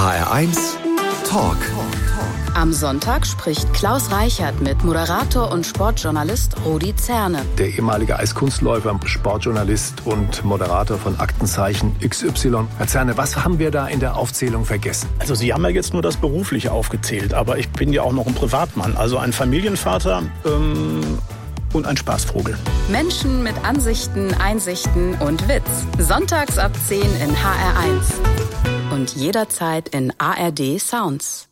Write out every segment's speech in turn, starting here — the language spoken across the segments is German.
HR1 Talk. Am Sonntag spricht Klaus Reichert mit Moderator und Sportjournalist Rudi Zerne. Der ehemalige Eiskunstläufer, Sportjournalist und Moderator von Aktenzeichen XY. Herr Zerne, was haben wir da in der Aufzählung vergessen? Also Sie haben ja jetzt nur das Berufliche aufgezählt, aber ich bin ja auch noch ein Privatmann, also ein Familienvater und ein Spaßvogel. Menschen mit Ansichten, Einsichten und Witz. Sonntags ab 10 in HR1. Und jederzeit in ARD Sounds.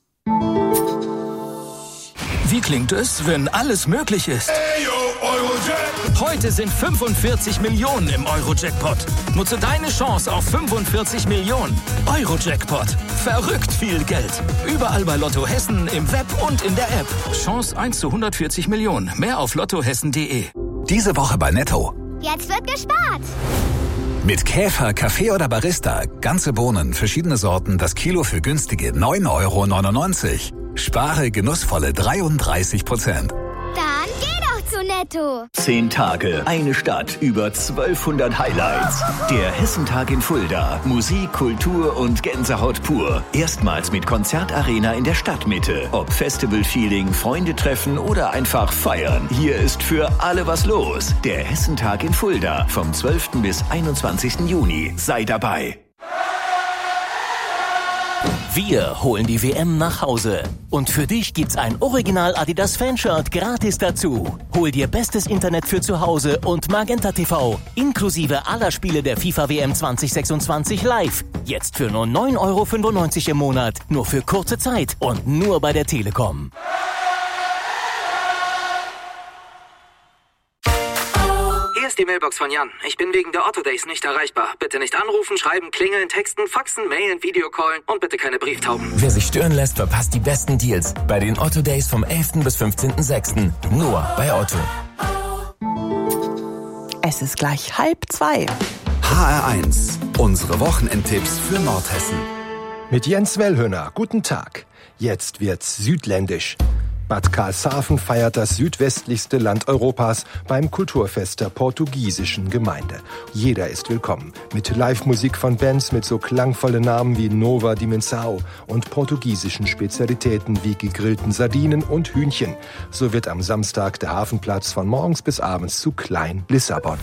Wie klingt es, wenn alles möglich ist? Heute sind 45 Millionen im Euro-Jackpot. Nutze deine Chance auf 45 Millionen. Euro-Jackpot. Verrückt viel Geld. Überall bei Lotto Hessen, im Web und in der App. Chance 1 zu 140 Millionen. Mehr auf lottohessen.de. Diese Woche bei Netto. Jetzt wird gespart. Mit Käfer, Kaffee oder Barista. Ganze Bohnen, verschiedene Sorten, das Kilo für günstige 9,99 €. Spare genussvolle 33%. Dann geh doch zu Netto. 10 Tage, eine Stadt, über 1200 Highlights. Der Hessentag in Fulda. Musik, Kultur und Gänsehaut pur. Erstmals mit Konzertarena in der Stadtmitte. Ob Festival-Feeling, Freunde treffen oder einfach feiern. Hier ist für alle was los. Der Hessentag in Fulda. Vom 12. bis 21. Juni. Sei dabei. Wir holen die WM nach Hause. Und für dich gibt's ein Original Adidas Fanshirt gratis dazu. Hol dir bestes Internet für zu Hause und Magenta TV. Inklusive aller Spiele der FIFA WM 2026 live. Jetzt für nur 9,95 € im Monat. Nur für kurze Zeit und nur bei der Telekom. Hier ist die Mailbox von Jan. Ich bin wegen der Otto Days nicht erreichbar. Bitte nicht anrufen, schreiben, klingeln, texten, faxen, mailen, Videocallen und bitte keine Brieftauben. Wer sich stören lässt, verpasst die besten Deals bei den Otto Days vom 11. bis 15.06. Nur bei Otto. Es ist gleich 1:30. HR1. Unsere Wochenendtipps für Nordhessen. Mit Jens Wellhöhner. Guten Tag. Jetzt wird's südländisch. Bad Karlshafen feiert das südwestlichste Land Europas beim Kulturfest der portugiesischen Gemeinde. Jeder ist willkommen. Mit Live-Musik von Bands mit so klangvollen Namen wie Nova Dimensão und portugiesischen Spezialitäten wie gegrillten Sardinen und Hühnchen. So wird am Samstag der Hafenplatz von morgens bis abends zu Klein Lissabon.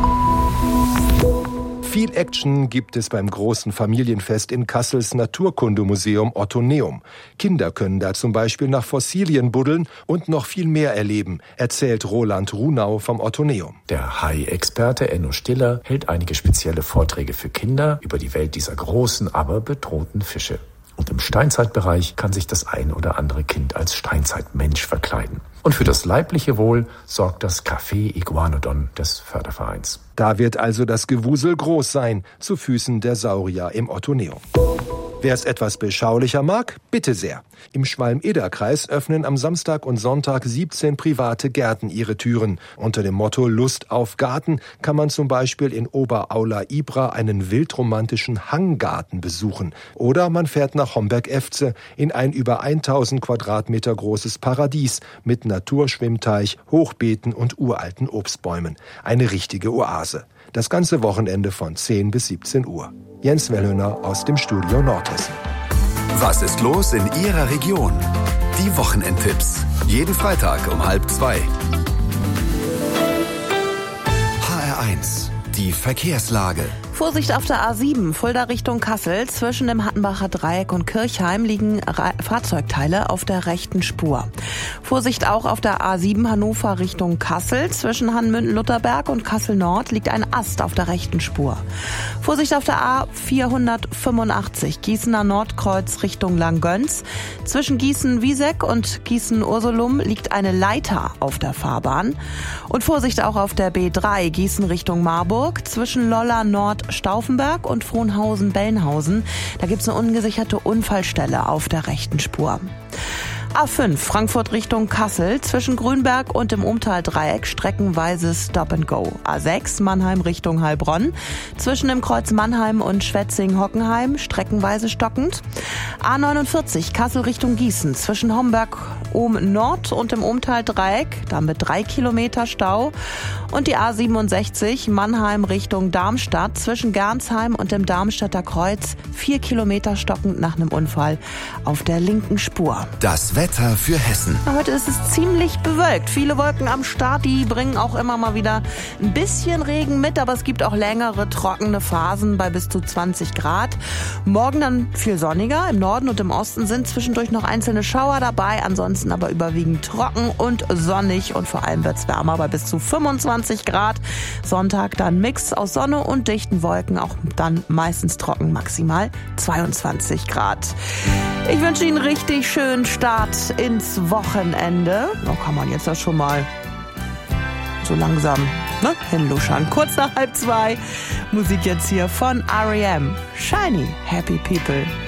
Viel Action gibt es beim großen Familienfest in Kassels Naturkundemuseum Ottoneum. Kinder können da zum Beispiel nach Fossilien buddeln und noch viel mehr erleben, erzählt Roland Runau vom Ottoneum. Der Hai-Experte Enno Stiller hält einige spezielle Vorträge für Kinder über die Welt dieser großen, aber bedrohten Fische. Und im Steinzeitbereich kann sich das ein oder andere Kind als Steinzeitmensch verkleiden. Und für das leibliche Wohl sorgt das Café Iguanodon des Fördervereins. Da wird also das Gewusel groß sein, zu Füßen der Saurier im Ottoneum. Wer es etwas beschaulicher mag, bitte sehr. Im Schwalm-Eder-Kreis öffnen am Samstag und Sonntag 17 private Gärten ihre Türen. Unter dem Motto Lust auf Garten kann man zum Beispiel in Oberaula-Ibra einen wildromantischen Hanggarten besuchen. Oder man fährt nach Homberg-Efze in ein über 1000 Quadratmeter großes Paradies mit Naturschwimmteich, Hochbeeten und uralten Obstbäumen. Eine richtige Oase. Das ganze Wochenende von 10 bis 17 Uhr. Jens Wellhöhner aus dem Studio Nordhessen. Was ist los in Ihrer Region? Die Wochenendtipps. Jeden Freitag um 1:30. HR1. Die Verkehrslage. Vorsicht auf der A7, Fulda Richtung Kassel. Zwischen dem Hattenbacher Dreieck und Kirchheim liegen Fahrzeugteile auf der rechten Spur. Vorsicht auch auf der A7 Hannover Richtung Kassel. Zwischen Hannmünden-Lutherberg und Kassel-Nord liegt ein Ast auf der rechten Spur. Vorsicht auf der A485 Gießener Nordkreuz Richtung Langgöns. Zwischen Gießen-Wieseck und Gießen-Ursulum liegt eine Leiter auf der Fahrbahn. Und Vorsicht auch auf der B3 Gießen Richtung Marburg. Zwischen Lolla Nord Stauffenberg und Frohnhausen-Bellenhausen. Da gibt's eine ungesicherte Unfallstelle auf der rechten Spur. A5 Frankfurt Richtung Kassel zwischen Grünberg und dem Umtal-Dreieck streckenweise Stop and Go. A6 Mannheim Richtung Heilbronn zwischen dem Kreuz Mannheim und Schwetzing-Hockenheim streckenweise stockend. A49 Kassel Richtung Gießen zwischen Homberg oben Nord und dem Umtal-Dreieck, damit 3 Kilometer Stau. Und die A67 Mannheim Richtung Darmstadt zwischen Gernsheim und dem Darmstädter Kreuz 4 Kilometer stockend nach einem Unfall auf der linken Spur. Das Wetter für Hessen. Heute ist es ziemlich bewölkt. Viele Wolken am Start, die bringen auch immer mal wieder ein bisschen Regen mit, aber es gibt auch längere trockene Phasen bei bis zu 20 Grad. Morgen dann viel sonniger. Im Norden und im Osten sind zwischendurch noch einzelne Schauer dabei, ansonsten aber überwiegend trocken und sonnig und vor allem wird es wärmer bei bis zu 25 Grad. Sonntag dann Mix aus Sonne und dichten Wolken, auch dann meistens trocken, maximal 22 Grad. Ich wünsche Ihnen einen richtig schönen Start ins Wochenende. Da kann man jetzt das schon mal so langsam hinluschern. Kurz nach 1:30 Musik jetzt hier von R.E.M. Shiny Happy People.